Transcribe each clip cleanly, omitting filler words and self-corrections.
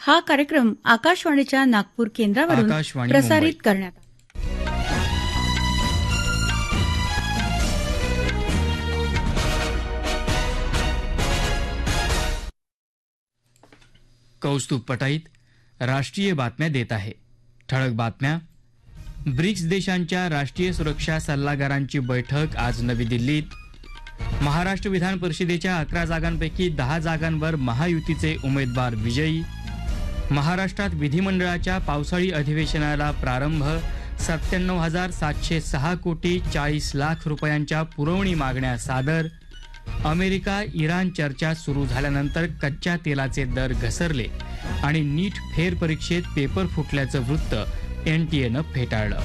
हा कार्यक्रम आकाशवाणीच्या नागपूर केंद्रावरून प्रसारित करण्यात आला. कौस्तुभ पटाईत राष्ट्रीय बातम्या देत आहे. ठळक बातम्या. ब्रिक्स देशांच्या राष्ट्रीय सुरक्षा सल्लागारांची बैठक आज नवी दिल्लीत. महाराष्ट्र विधान परिषदेच्या 11 जागांपैकी 10 जागांवर महायुतीचे उमेदवार विजयी. महाराष्ट्रात विधिमंडळाच्या पावसाळी अधिवेशनाला प्रारंभ. 97,706 कोटी 40 लाख रुपयांच्या पुरवणी मागण्या सादर. अमेरिका इराण चर्चा सुरू झाल्यानंतर कच्च्या तेलाचे दर घसरले आणि नीट फेरपरीक्षेत पेपर फुटल्याचं वृत्त एनटीएनं फेटाळलं.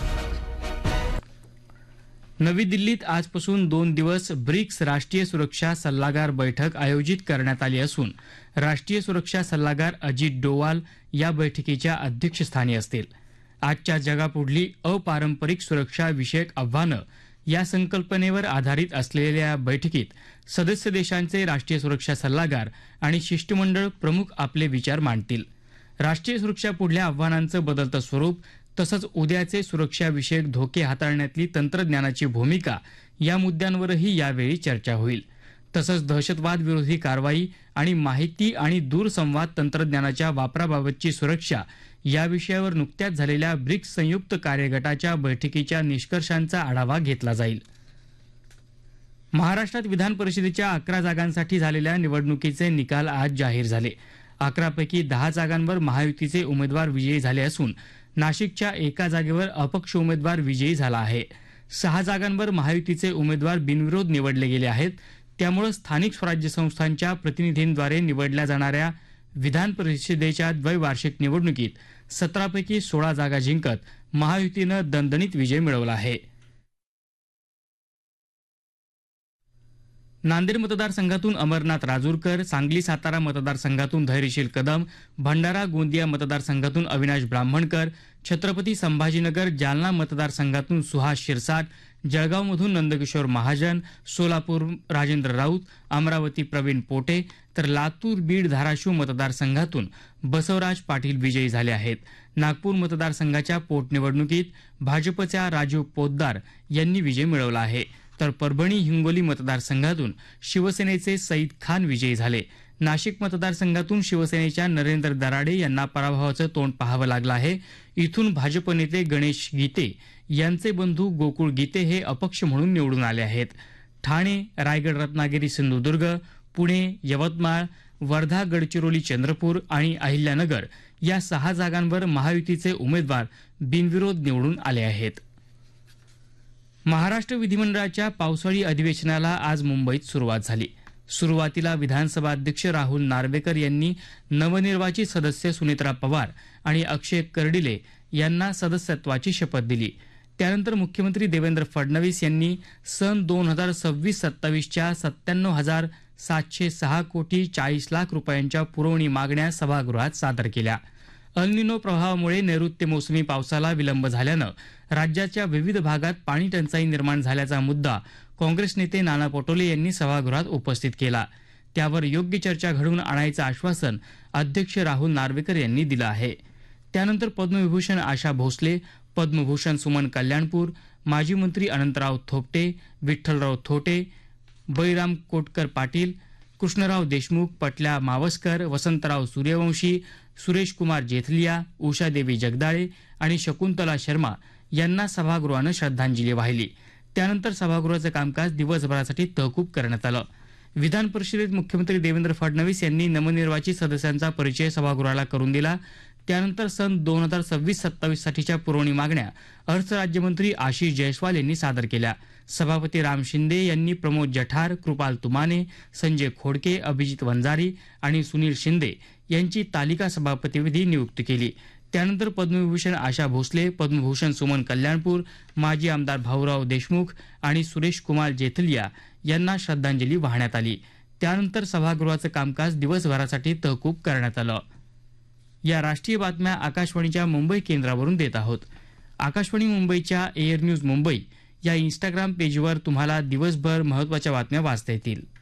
नवी दिल्लीत आजपासून 2 दिवस ब्रिक्स राष्ट्रीय सुरक्षा सल्लागार बैठक आयोजित करण्यात आली असून राष्ट्रीय सुरक्षा सल्लागार अजित डोवाल या बैठकीच्या अध्यक्षस्थानी असतील. आजच्या जगापुढली अपारंपरिक सुरक्षा विषयक आव्हानं या संकल्पनेवर आधारित असलेल्या या बैठकीत सदस्य देशांचे राष्ट्रीय सुरक्षा सल्लागार आणि शिष्टमंडळ प्रमुख आपले विचार मांडतील. राष्ट्रीय सुरक्षा पुढल्या आव्हानांचं बदलतं स्वरूप तसंच उद्याचे सुरक्षाविषयक धोके हाताळण्यातली तंत्रज्ञानाची भूमिका या मुद्द्यांवरही यावेळी चर्चा होईल. तसंच दहशतवाद विरोधी कारवाई आणि माहिती आणि दूरसंवाद तंत्रज्ञानाच्या वापराबाबतची सुरक्षा या विषयावर नुकत्याच झालेल्या ब्रिक्स संयुक्त कार्यगटाच्या बैठकीच्या निष्कर्षांचा आढावा घेतला जाईल. महाराष्ट्रात विधान परिषदेच्या 11 जागांसाठी झालेल्या निवडणुकीचे निकाल आज जाहीर झाले. 11 पैकी 10 जागांवर महायुतीचे उमेदवार विजयी झाले असून नाशिकच्या एका जागेवर अपक्ष उमेदवार विजयी झाला आहे. 6 जागांवर महायुतीचे उमेदवार बिनविरोध निवडले गेले आहेत. त्यामुळे स्थानिक स्वराज्य संस्थांच्या प्रतिनिधींद्वारे निवडल्या जाणाऱ्या विधान परिषदेच्या द्वैवार्षिक निवडणुकीत 17 पैकी 16 जागा जिंकत महायुतीनं दणदणीत विजय मिळवला आहे. नांदेड मतदारसंघातून अमरनाथ राजूरकर, सांगली सातारा मतदारसंघातून धैर्यशील कदम, भंडारा गोंदिया मतदारसंघातून अविनाश ब्राह्मणकर, छत्रपती संभाजीनगर जालना मतदारसंघातून सुहास शिरसाट, जळगावमधून नंदकिशोर महाजन, सोलापूर राजेंद्र राऊत, अमरावती प्रवीण पोटे तर लातूर बीड धाराशिव मतदारसंघातून बसवराज पाटील विजयी झाले आहेत. नागपूर मतदारसंघाच्या पोटनिवडणुकीत भाजपच्या राजीव पोद्दार यांनी विजय मिळवला आहे. तर परभणी हिंगोली मतदारसंघातून शिवसेनेचे सईद खान विजयी झाले. नाशिक मतदारसंघातून शिवसेनेच्या नरेंद्र दराडे यांना पराभवाचं तोंड पाहावं लागलं आहे. इथून भाजप नेते गणेश गीते यांचे बंधू गोकुळ गीते हे अपक्ष म्हणून निवडून आले आहेत. ठाणे, रायगड, रत्नागिरी, सिंधुदुर्ग, पुणे, यवतमाळ, वर्धा, गडचिरोली, चंद्रपूर आणि अहिल्यानगर या 6 जागांवर महायुतीचे उमेदवार बिनविरोध निवडून आले आहेत. महाराष्ट्र विधिमंडळाच्या पावसाळी अधिवेशनाला आज मुंबईत सुरुवात झाली. सुरुवातीला विधानसभा अध्यक्ष राहुल नार्वेकर यांनी नवनिर्वाचित सदस्य सुनेत्रा पवार आणि अक्षय कर्डिले यांना सदस्यत्वाची शपथ दिली. त्यानंतर मुख्यमंत्री देवेंद्र फडणवीस यांनी सन 2026-27च्या 97,706 कोटी 40 लाख रुपयांच्या पुरवणी मागण्या सभागृहात सादर केल्या. अल्निनो प्रभावामुळे नैऋत्य मोसमी पावसाला विलंब झाल्यानं राज्याच्या विविध भागात पाणी टंचाई निर्माण झाल्याचा मुद्दा काँग्रेस नेते नाना पटोले यांनी सभागृहात उपस्थित केला. त्यावर योग्य चर्चा घडवून आणायचं आश्वासन अध्यक्ष राहुल नार्वेकर यांनी दिलं आहे. त्यानंतर पद्मविभूषण आशा भोसले, पद्मभूषण सुमन कल्याणपूर, माजी मंत्री अनंतराव थोपटे, विठ्ठलराव थोटे, बळीराम कोटकर पाटील, कृष्णराव देशमुख, पटल्या मावस्कर, वसंतराव सूर्यवंशी, सुरेश कुमार जेथलिया, उषादेवी जगदाळे आणि शकुंतला शर्मा यांना सभागृहानं श्रद्धांजली वाहिली. त्यानंतर सभागृहाचं कामकाज दिवसभरासाठी तहकूब करण्यात आलं. विधान परिषदेत मुख्यमंत्री देवेंद्र फडणवीस यांनी नवनिर्वाचित सदस्यांचा परिचय सभागृहाला करून दिला. त्यानंतर सन 2026-27 साठीच्या पुरवणी मागण्या अर्थ राज्यमंत्री आशिष जयस्वाल यांनी सादर केल्या. सभापती राम शिंदे यांनी प्रमोद जठार, कृपाल तुमाने, संजय खोडके, अभिजित वंजारी आणि सुनील शिंदे यांची तालिका सभापतिविधी नियुक्त केली. त्यानंतर पद्मविभूषण आशा भोसले, पद्मभूषण सुमन कल्याणपूर, माजी आमदार भाऊराव देशमुख आणि सुरेश कुमार जेथलिया यांना श्रद्धांजली वाहण्यात आली. त्यानंतर सभागृहाचं कामकाज दिवसभरासाठी तहकूब करण्यात आलं. या राष्ट्रीय बातम्या आकाशवाणीच्या मुंबई केंद्रावरून देत आहोत. आकाशवाणी मुंबईच्या एअर न्यूज मुंबई या इंस्टाग्राम पेजवर तुम्हाला दिवसभर महत्त्वाच्या बातम्या वाचता येतील.